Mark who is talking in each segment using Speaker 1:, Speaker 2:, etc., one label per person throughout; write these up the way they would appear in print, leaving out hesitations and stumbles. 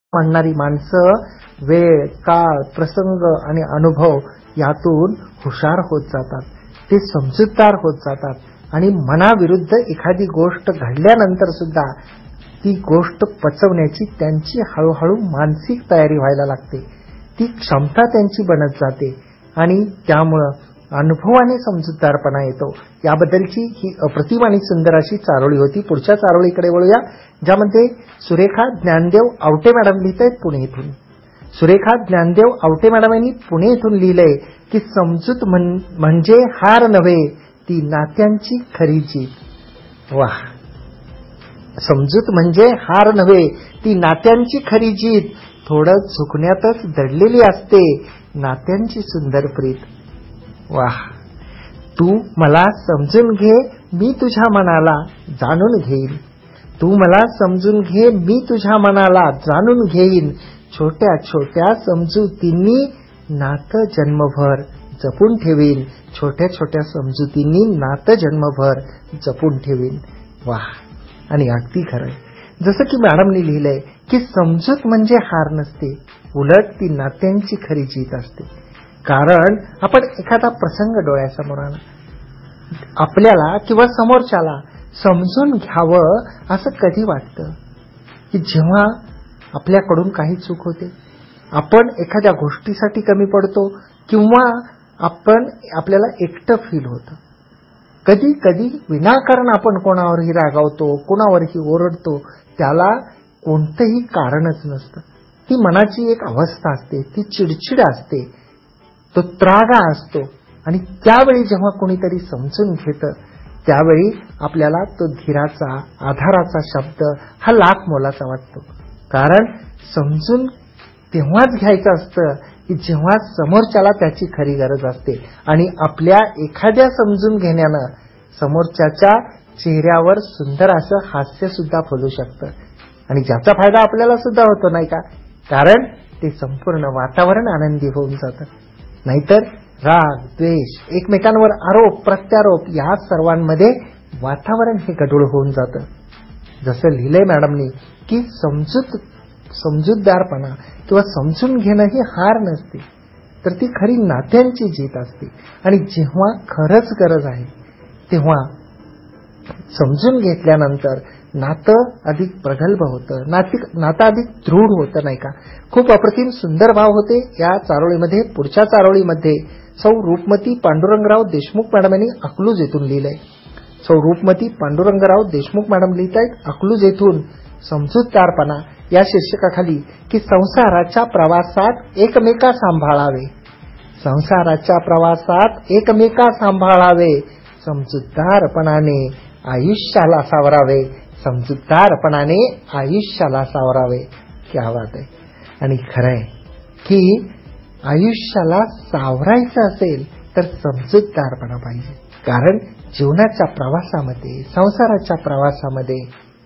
Speaker 1: म्हणणारी माणसं वेळ, काळ, प्रसंग आणि अनुभव यातून हुशार होत जातात. ते समजूतदार होत जातात आणि मनाविरुद्ध एखादी गोष्ट घडल्यानंतर सुद्धा ती गोष्ट पचवण्याची त्यांची हळूहळू मानसिक तयारी व्हायला लागते. ती क्षमता त्यांची बनत जाते आणि त्यामुळं अनुभवाने समजूतदारपणा येतो. याबद्दलची ही अप्रतिम आणि सुंदर अशी चारोळी होती. पुढच्या चारोळीकडे वळूया, ज्यामध्ये सुरेखा ज्ञानदेव आवटे मॅडम लिहित आहेत पुणे इथून. सुरेखा ज्ञानदेव आवटे मॅडम यांनी पुणे इथून लिहिलंय की समजूत म्हणजे हार नव्हे, ती नात्यांची खरी जीत. वाह! समजूत म्हणजे हार नव्हे, ती नात्यांची खरी जीत. थोडं झुकण्यातच दडलेली असते नात्यांची सुंदर प्रीत. वाह! तू मला समजून घे, मी तुझ्या मनाला जाणून घेईन. तू मला समजून घे, मी तुझ्या मनाला जाणून घेईन. छोट्या छोट्या समजुतींनी नातं जन्मभर जपून ठेवीन. छोट्या छोट्या समजुतींनी नातं जन्मभर जपून ठेवीन. वाह! आणि अगदी खरंय, जसं की मॅडमनी लिहिलंय की समजूत म्हणजे हार नसते, उलट ती नात्यांची खरी जीत असते. कारण आपण एखादा प्रसंग डोळ्यासमोर आला, आपल्याला किंवा समोरच्याला समजून घ्यावं असं कधी वाटतं की जेव्हा आपल्याकडून काही चूक होते, आपण एखाद्या गोष्टीसाठी कमी पडतो किंवा आपल्याला एकटं फील होतं. कधी कधी विनाकारण आपण कोणावरही रागावतो, कोणावरही ओरडतो, त्याला कोणतंही कारणच नसतं. ती मनाची एक अवस्था असते, ती चिडचिड असते, तो त्रागा असतो. आणि त्यावेळी जेव्हा कोणीतरी समजून घेतं, त्यावेळी आपल्याला तो धीराचा, आधाराचा शब्द हा लाख मोलाचा वाटतो. कारण समजून तेव्हाच घ्यायचं असतं की जेव्हा समोरच्याला त्याची खरी गरज असते. आणि आपल्या एखाद्या समजून घेण्यानं समोरच्याच्या चेहऱ्यावर सुंदर असं हास्य सुद्धा फुलू शकतं आणि ज्याचा फायदा आपल्याला सुद्धा होतो, नाही का? कारण ते संपूर्ण वातावरण आनंदी होऊन जातं. नाहीतर राग, द्वेष, एकमेकांवर आरोप प्रत्यारोप या सर्वांमध्ये वातावरण हे गढूळ होऊन जातं. जसं लिहिलंय मॅडमनी की समजूतदारपणा किंवा समजून घेणं ही हार नसते, तर ती खरी नात्यांची जीत असते. आणि जेव्हा खरंच गरज आहे तेव्हा समजून घेतल्यानंतर नातं अधिक प्रगल्भ होतं, नातं अधिक दृढ होतं, नाही का? खूप अप्रतिम सुंदर भाव होते या चारोळीमध्ये. पुढच्या चारोळीमध्ये सौ रूपमती पांडुरंगराव देशमुख मॅडम यांनी अकलूज येथून लिहिलंय. सौ रूपमती पांडुरंगराव देशमुख मॅडम लिहित आहेत अकलूज येथून, समजूतदारपणा या शीर्षकाखाली की संसाराच्या प्रवासात एकमेका सांभाळावे. संसाराच्या प्रवासात एकमेका सांभाळावे. समजूतदारपणाने आयुष्याला सावरावे. समजूतदारपणाने आयुष्याला सावरावे. क्या बात आहे. आणि खरंय की आयुष्याला सावरायचं असेल तर समजूतदारपणा पाहिजे. कारण जीवनाच्या प्रवासामध्ये, संसाराच्या प्रवासामध्ये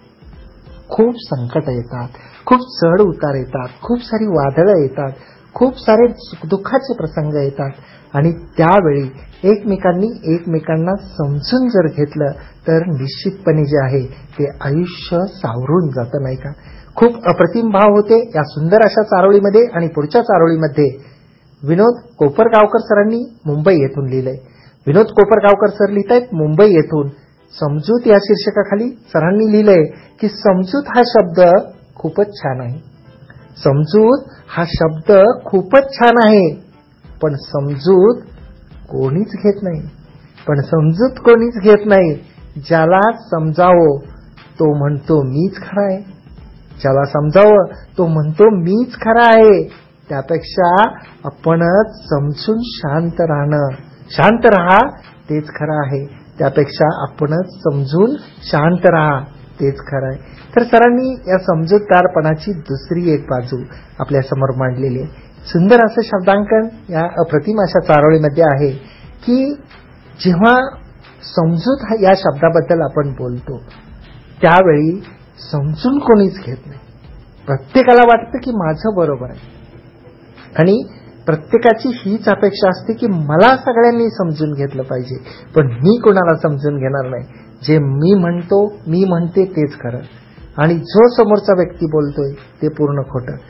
Speaker 1: खूप संकट येतात, खूप चढ उतार येतात, खूप सारी वादळं येतात, खूप सारे दुःखाचे प्रसंग येतात. आणि त्यावेळी एकमेकांनी एकमेकांना समजून जर घेतलं तर निश्चितपणे जे आहे ते आयुष्य सावरून जातं, नाही का? खूप अप्रतिम भाव होते या सुंदर अशा चारोळीमध्ये. आणि पुढच्या चारोळीमध्ये विनोद कोपरगावकर सरांनी मुंबई येथून लिहिलंय. विनोद कोपरगावकर सर लिहित आहेत मुंबई येथून. समजूत या शीर्षकाखाली सरांनी लिहिलंय की समजूत हा शब्द खूपच छान आहे. समजूत हा शब्द खूपच छान आहे, पण समजूत कोणीच घेत नाही. पण समजूत कोणीच घेत नाही. ज्याला समजावं तो म्हणतो मीच खरा आहे. ज्याला समजावं तो म्हणतो मीच खरा आहे. त्यापेक्षा आपणच समजून शांत राहा तेच खरं आहे. त्यापेक्षा आपणच समजून शांत राहा तेच खरं आहे. तर सरांनी या समजूतदारपणाची दुसरी एक बाजू आपल्या समोर मांडलेली आहे. सुंदर असं शब्दांकन या अप्रतिम अशा चारोळीमध्ये आहे की जेव्हा समजूत या शब्दाबद्दल आपण बोलतो त्यावेळी समजून कोणीच घेत नाही. प्रत्येकाला वाटतं की माझं बरोबर आहे आणि प्रत्येकाची हीच अपेक्षा असते की मला सगळ्यांनी समजून घेतलं पाहिजे, पण मी कोणाला समजून घेणार नाही. जे मी म्हणतो, मी म्हणते तेच खरं आणि जो समोरचा व्यक्ती बोलतोय ते पूर्ण खोटं.